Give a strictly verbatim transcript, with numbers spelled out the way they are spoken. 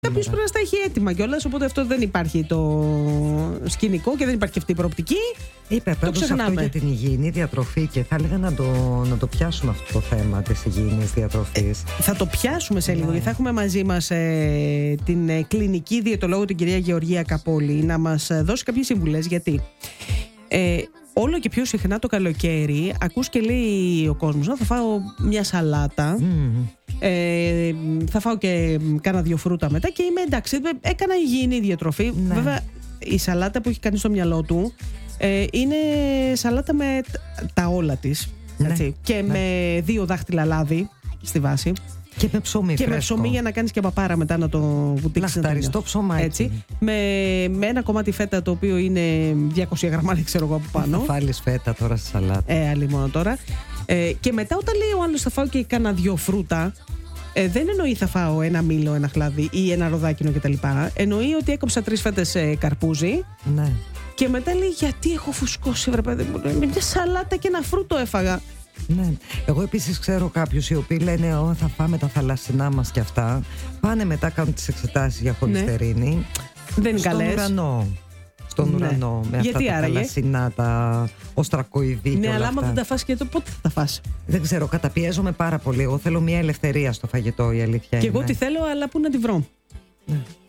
Κάποιος πρέπει να στα έχει έτοιμα κιόλας, οπότε αυτό δεν υπάρχει το σκηνικό και δεν υπάρχει αυτή η προοπτική. Είπε πάντως αυτό για την υγιεινή διατροφή και θα έλεγα να το, να το πιάσουμε αυτό το θέμα της υγιεινής διατροφής. Ε, θα το πιάσουμε σε λίγο, ναι. Γιατί θα έχουμε μαζί μας ε, την ε, κλινική διαιτολόγο, την κυρία Γεωργία Καπόλη, να μας ε, δώσει κάποιες συμβουλές. Γιατί ε, όλο και πιο συχνά το καλοκαίρι ακούς και λέει ο κόσμος, να θα φάω μια σαλάτα. Mm. Ε, θα φάω και κάνα δύο φρούτα μετά και είμαι εντάξει, έκανα υγιεινή διατροφή. Ναι. Βέβαια η σαλάτα που έχει κάνει στο μυαλό του ε, είναι σαλάτα με τα όλα της, ναι. Έτσι, και ναι. Με δύο δάχτυλα λάδι στη βάση. Και με ψωμί Και φρέσκο. με ψωμί για να κάνεις και παπάρα μετά να το βουτήξεις. Λαχταριστό ψωμάκι. Έτσι, με, με ένα κομμάτι φέτα το οποίο είναι διακόσια γραμμάρια, ξέρω εγώ από πάνω. Θα βάλεις φέτα τώρα στη σαλάτα. Ε, άλλη μόνο τώρα. Ε, και μετά όταν λέει ο άλλος θα φάω και κάνα δύο φρούτα, ε, δεν εννοεί θα φάω ένα μήλο, ένα χλάδι ή ένα ροδάκινο κτλ. Εννοεί ότι έκοψα τρεις φέτες ε, καρπούζι. Ναι. Και μετά λέει γιατί έχω φουσκώσει, βρε παιδί μου. Με μια σαλάτα και ένα φρούτο έφαγα. Ναι. Εγώ επίσης ξέρω κάποιους οι οποίοι λένε Ω, θα φάμε τα θαλασσινά μας και αυτά. Πάνε μετά, κάνουν τις εξετάσεις για χολυστερίνη. Ναι. Δεν είναι στον καλές. ουρανό. Στον ναι. ουρανό. Με γιατί αυτά τα άραγε? θαλασσινά, τα οστρακοειδή. Ναι, και όλα αλλά αυτά. άμα δεν τα φας και το πότε θα τα φας? Δεν ξέρω, καταπιέζομαι πάρα πολύ. Εγώ θέλω μια ελευθερία στο φαγητό, η αλήθεια και είναι. εγώ τη θέλω, αλλά πού να τη βρω? Ναι.